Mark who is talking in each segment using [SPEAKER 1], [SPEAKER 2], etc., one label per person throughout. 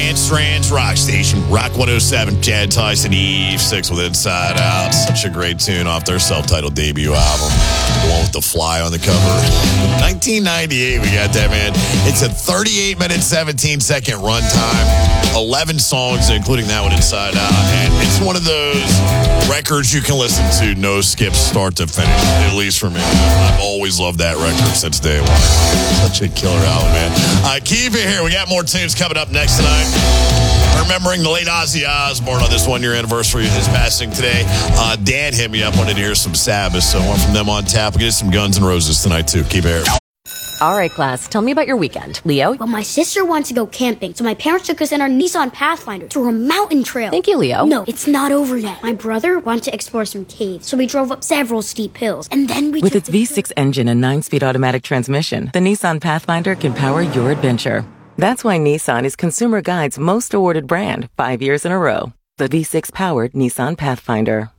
[SPEAKER 1] Dance Strands Rock Station, Rock 107, Chad Tyson, Eve 6 with Inside Out. Such a great tune off their self-titled debut album. The one with the fly on the cover. 1998, we got that, man. It's a 38-minute, 17-second runtime. 11 songs, including that one, Inside Out. And it's one of those records you can listen to, no skips, start to finish, at least for me. I've always loved that record since day one. Such a killer album, man. Keep it here. We got more tunes coming up next tonight. Remembering the late Ozzy Osbourne on this one-year anniversary of his passing today. Dan hit me up, wanted to hear some Sabbath, so one from them on tap. We'll get some Guns N' Roses tonight, too. Keep it here.
[SPEAKER 2] All right, class, tell me about your weekend. Leo?
[SPEAKER 3] Well, my sister wants to go camping, so my parents took us in our Nissan Pathfinder through a mountain trail.
[SPEAKER 2] Thank you, Leo.
[SPEAKER 3] No, it's not over yet. My brother wanted to explore some caves, so we drove up several steep hills, and then we
[SPEAKER 4] With its V6 engine and 9-speed automatic transmission, the Nissan Pathfinder can power your adventure. That's why Nissan is Consumer Guide's most awarded brand 5 years in a row. The V6-powered Nissan Pathfinder.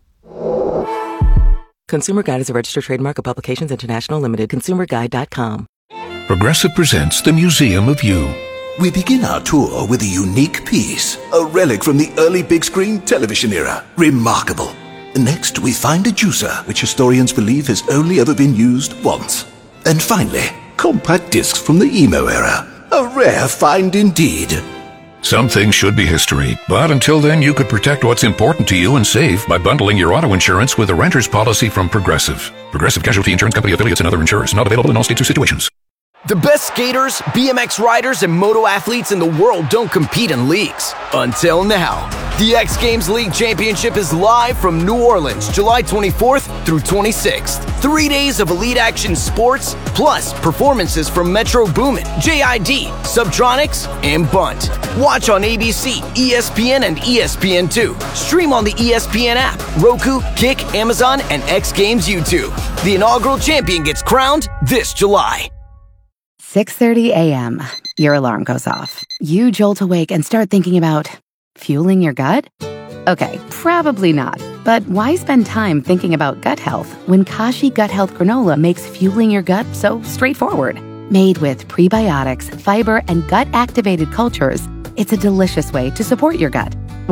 [SPEAKER 4] Consumer Guide is a registered trademark of Publications International Limited. ConsumerGuide.com.
[SPEAKER 5] Progressive presents the Museum of You.
[SPEAKER 6] We begin our tour with a unique piece, a relic from the early big screen television era. Remarkable. Next, we find a juicer, which historians believe has only ever been used once. And finally, compact discs from the emo era. A rare find indeed.
[SPEAKER 5] Some things should be history, but until then you could protect what's important to you and save by bundling your auto insurance with a renter's policy from Progressive. Progressive Casualty Insurance Company affiliates and other insurers. Not available in all states or situations.
[SPEAKER 7] The best skaters, BMX riders, and moto athletes in the world don't compete in leagues. Until now. The X Games League Championship is live from New Orleans, July 24th through 26th. 3 days of elite action sports, plus performances from Metro Boomin, JID, Subtronics, and Bunt. Watch on ABC, ESPN, and ESPN2. Stream on the ESPN app, Roku, Kick, Amazon, and X Games YouTube. The inaugural champion gets crowned this July.
[SPEAKER 8] 6:30 a.m. Your alarm goes off. You jolt awake and start thinking about fueling your gut? Okay, probably not. But why spend time thinking about gut health when Kashi Gut Health Granola makes fueling your gut so straightforward? Made with prebiotics, fiber, and gut-activated cultures, it's a delicious way to support your gut.